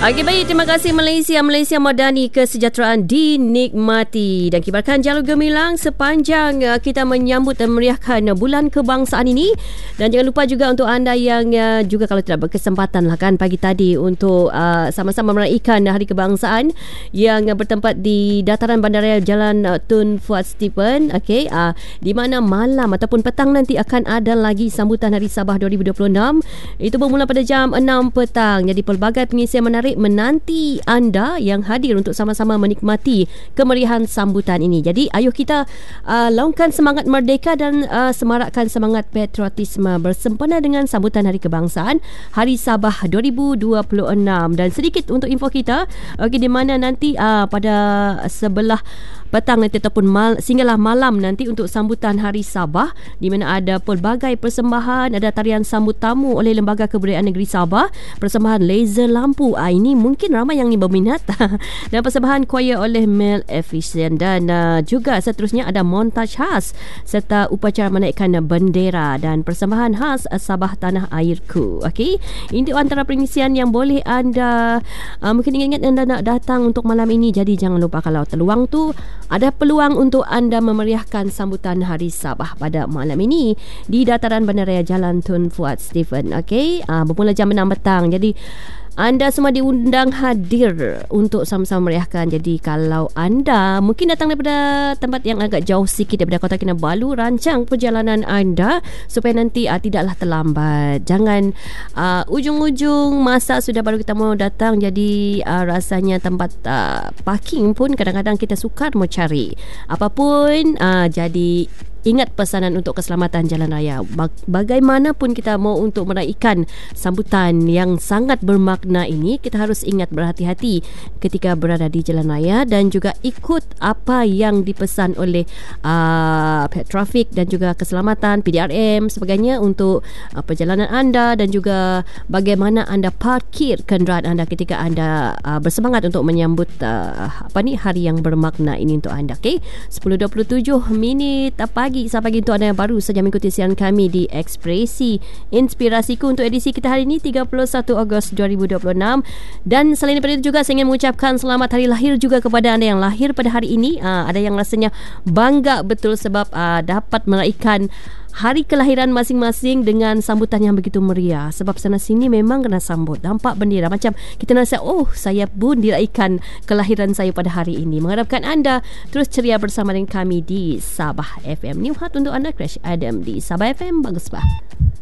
Okey, baik, terima kasih Malaysia Madani, kesejahteraan dinikmati. Dan kibarkan jalur gemilang sepanjang kita menyambut dan meriahkan bulan kebangsaan ini. Dan jangan lupa juga untuk anda yang juga kalau tidak berkesempatan lah kan pagi tadi untuk sama-sama meraihkan Hari Kebangsaan yang bertempat di dataran bandaraya Jalan Tun Fuad Stephen. Okey, di mana malam ataupun petang nanti akan ada lagi sambutan Hari Sabah 2026. Itu bermula pada jam 6 petang. Jadi pelbagai pengisian menarik menanti anda yang hadir untuk sama-sama menikmati kemeriahan sambutan ini. Jadi ayuh kita laungkan semangat merdeka dan semarakkan semangat patriotisme bersempena dengan sambutan Hari Kebangsaan Hari Sabah 2026. Dan sedikit untuk info kita, di mana nanti pada sebelah petang nanti ataupun sehinggalah malam nanti untuk sambutan Hari Sabah, di mana ada pelbagai persembahan, ada tarian sambut tamu oleh Lembaga Kebudayaan Negeri Sabah, persembahan laser lampu, ini mungkin ramai yang berminat dan persembahan choir oleh Mel Efficient, dan juga seterusnya ada montaj khas serta upacara menaikkan bendera dan persembahan khas Sabah Tanah Airku. Okey, ini antara pengisian yang boleh anda mungkin ingat anda nak datang untuk malam ini. Jadi jangan lupa, kalau terluang tu ada peluang untuk anda memeriahkan sambutan Hari Sabah pada malam ini di dataran bandaraya Jalan Tun Fuad Stephen. Okey, bermula jam 6 petang. Jadi anda semua diundang hadir untuk sama-sama meriahkan. Jadi kalau anda mungkin datang daripada tempat yang agak jauh sikit daripada Kota Kinabalu, rancang perjalanan anda supaya nanti tidaklah terlambat. Jangan ujung-ujung masa sudah baru kita mau datang, jadi rasanya tempat parking pun kadang-kadang kita sukar mau cari. Apapun jadi ingat pesanan untuk keselamatan jalan raya. Bagaimanapun kita mau untuk meraihkan sambutan yang sangat bermakna ini, kita harus ingat berhati-hati ketika berada di jalan raya dan juga ikut apa yang dipesan oleh pihak trafik dan juga keselamatan, PDRM sebagainya untuk perjalanan anda, dan juga bagaimana anda parkir kenderaan anda ketika anda bersemangat untuk menyambut hari yang bermakna ini untuk anda. Okey, 10.27 pagi sampai pagi untuk anda yang baru saja mengikuti siaran kami di Ekspresi Inspirasiku untuk edisi kita hari ini 31 Ogos 2026. Dan selain daripada itu juga saya ingin mengucapkan selamat hari lahir juga kepada anda yang lahir pada hari ini. Ada yang rasanya bangga betul sebab dapat meraihkan hari kelahiran masing-masing dengan sambutan yang begitu meriah. Sebab sana sini memang kena sambut, nampak bendera, macam kita rasa saya pun diraihkan kelahiran saya pada hari ini. Mengharapkan anda terus ceria bersama dengan kami di Sabah FM. New Heart untuk anda, Crash Adam di Sabah FM. Bagus bah.